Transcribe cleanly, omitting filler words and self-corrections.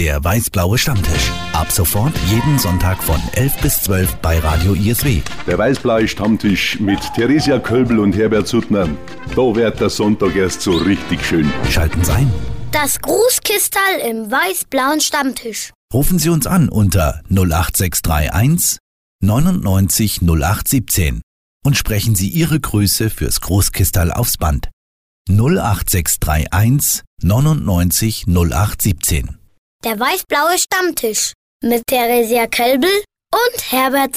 Der weiß-blaue Stammtisch. Ab sofort jeden Sonntag von 11 bis 12 bei Radio ISW. Der weiß-blaue Stammtisch mit Theresia Kölbel und Herbert Suttner. Da wird der Sonntag erst so richtig schön. Schalten Sie ein. Das Grußkistal im weiß-blauen Stammtisch. Rufen Sie uns an unter 08631 99 0817 und sprechen Sie Ihre Grüße fürs Großkistal aufs Band. 08631 99 0817. Der weiß-blaue Stammtisch mit Theresia Kölbel und Herbert